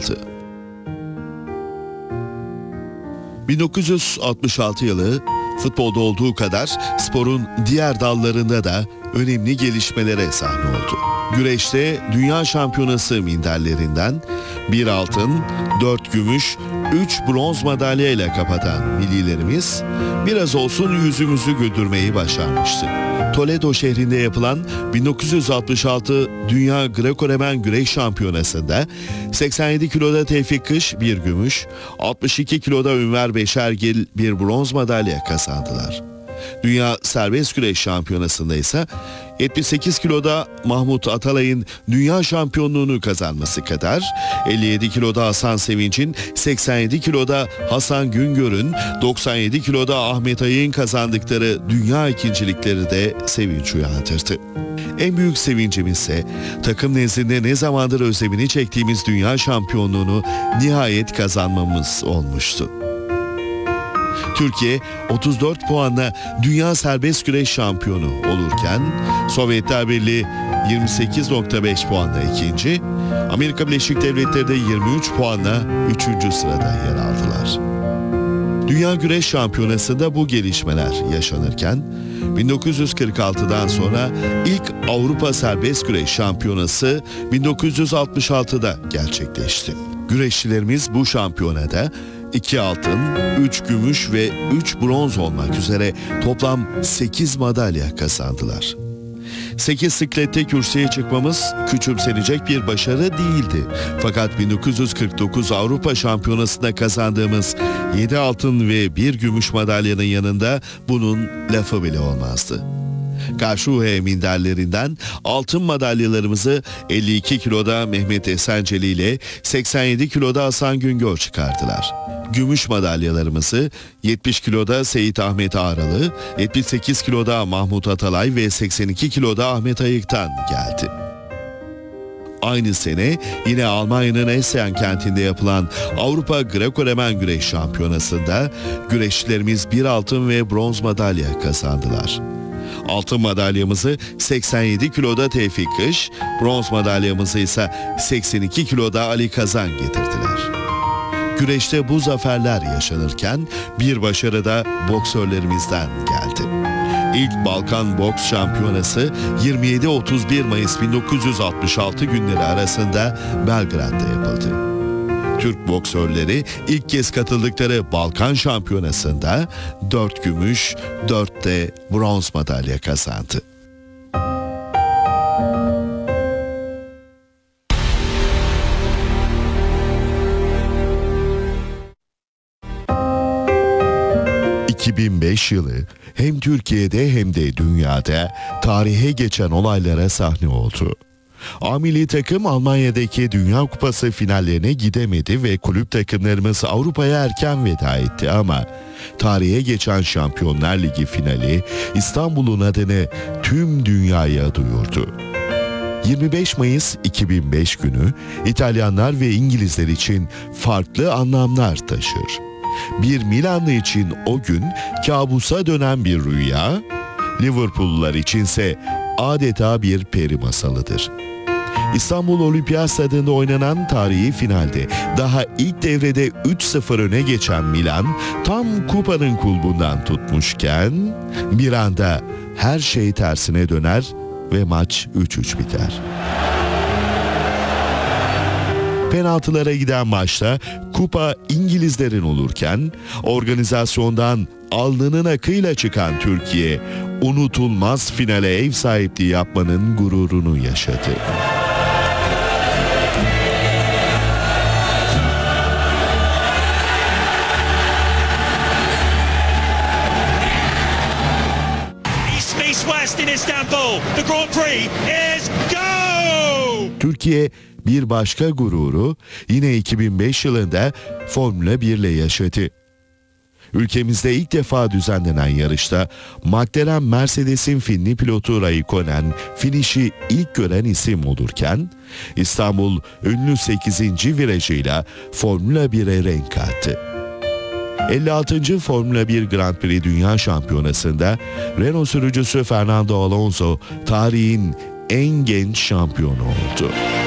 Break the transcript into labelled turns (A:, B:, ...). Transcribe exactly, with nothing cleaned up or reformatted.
A: aldı. bin dokuz yüz altmış altı yılı futbolda olduğu kadar sporun diğer dallarında da önemli gelişmelere sahne oldu. Güreşte Dünya Şampiyonası minderlerinden bir altın, dört gümüş, üç bronz madalya ile kapatan millilerimiz biraz olsun yüzümüzü güldürmeyi başarmıştı. Toledo şehrinde yapılan bin dokuz yüz altmış altı Dünya Greco-Romen Güreş Şampiyonası'nda seksen yedi kiloda Tevfik Kış bir gümüş, altmış iki kiloda Ünver Beşergil bir bronz madalya kazandılar. Dünya Serbest Güreş Şampiyonası'nda ise yetmiş sekiz kiloda Mahmut Atalay'ın dünya şampiyonluğunu kazanması kadar elli yedi kiloda Hasan Sevinç'in, seksen yedi kiloda Hasan Güngör'ün, doksan yedi kiloda Ahmet Ay'ın kazandıkları dünya ikincilikleri de sevinç uyandırdı. En büyük sevincimiz ise takım nezdinde ne zamandır özlemini çektiğimiz dünya şampiyonluğunu nihayet kazanmamız olmuştu. Türkiye otuz dört puanla Dünya Serbest Güreş Şampiyonu olurken Sovyetler Birliği yirmi sekiz nokta beş puanla ikinci, Amerika Birleşik Devletleri de yirmi üç puanla üçüncü sırada yer aldılar. Dünya Güreş Şampiyonası'nda bu gelişmeler yaşanırken bin dokuz yüz kırk altıdan sonra ilk Avrupa Serbest Güreş Şampiyonası bin dokuz yüz altmış altıda gerçekleşti. Güreşçilerimiz bu şampiyonada iki altın, üç gümüş ve üç bronz olmak üzere toplam sekiz madalya kazandılar. sekiz siklette kürsüye çıkmamız küçümsenecek bir başarı değildi. Fakat bin dokuz yüz kırk dokuz Avrupa Şampiyonası'nda kazandığımız yedi altın ve bir gümüş madalyanın yanında bunun lafı bile olmazdı. Karşıyaka minderlerinden altın madalyalarımızı elli iki kiloda Mehmet Esenceli ile seksen yedi kiloda Hasan Güngör çıkardılar. Gümüş madalyalarımızı yetmiş kiloda Seyit Ahmet Ağralı, yetmiş sekiz kiloda Mahmut Atalay ve seksen iki kiloda Ahmet Ayık'tan geldi. Aynı sene yine Almanya'nın Essen kentinde yapılan Avrupa Greco-Romen Güreş Şampiyonası'nda güreşçilerimiz bir altın ve bronz madalya kazandılar. Altın madalyamızı seksen yedi kiloda Tevfik Kış, bronz madalyamızı ise seksen iki kiloda Ali Kazan getirdiler. Güreşte bu zaferler yaşanırken bir başarı da boksörlerimizden geldi. İlk Balkan Boks Şampiyonası yirmi yedi otuz bir Mayıs bin dokuz yüz altmış altı günleri arasında Belgrad'da yapıldı. Türk boksörleri ilk kez katıldıkları Balkan Şampiyonası'nda dört gümüş, dört de bronz madalya kazandı. iki bin beş yılı hem Türkiye'de hem de dünyada tarihe geçen olaylara sahne oldu. A milli takım Almanya'daki Dünya Kupası finallerine gidemedi ve kulüp takımlarımız Avrupa'ya erken veda etti ama tarihe geçen Şampiyonlar Ligi finali İstanbul'un adını tüm dünyaya duyurdu. yirmi beş Mayıs iki bin beş günü İtalyanlar ve İngilizler için farklı anlamlar taşır. Bir Milanlı için o gün kabusa dönen bir rüya, Liverpoollular içinse adeta bir peri masalıdır. İstanbul Olimpiyat Stadı'nda oynanan tarihi finalde daha ilk devrede üç sıfır öne geçen Milan tam kupanın kulbundan tutmuşken bir anda her şey tersine döner ve maç üç üç biter. Penaltılara giden maçta kupa İngilizlerin olurken organizasyondan alnının akıyla çıkan Türkiye unutulmaz finale ev sahipliği yapmanın gururunu yaşadı.
B: East West in Istanbul. The Grand Prix is go!
A: Türkiye bir başka gururu yine iki bin beş yılında Formula bir ile yaşadı. Ülkemizde ilk defa düzenlenen yarışta McLaren Mercedes'in Finli pilotu Raikkonen finişi ilk gören isim olurken İstanbul ünlü sekizinci virajıyla Formula bire renk kattı. elli altıncı Formula bir Grand Prix Dünya Şampiyonası'nda Renault sürücüsü Fernando Alonso tarihin en genç şampiyonu oldu.